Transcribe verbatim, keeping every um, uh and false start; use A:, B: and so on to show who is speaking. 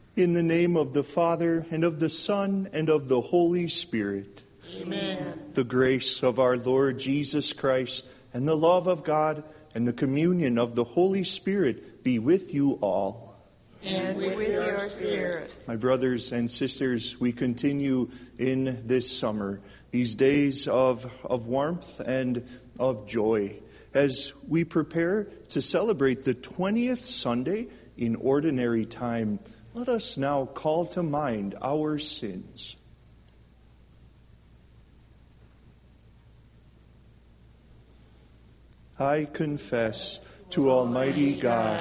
A: In the name of the Father, and of the Son, and of the Holy Spirit.
B: Amen.
A: The grace of our Lord Jesus Christ, and the love of God, and the communion of the Holy Spirit be with you all.
B: And with your spirit.
A: My brothers and sisters, we continue in this summer, these days of, of warmth and of joy, as we prepare to celebrate the twentieth Sunday in Ordinary Time. Let us now call to mind our sins. I confess to Almighty God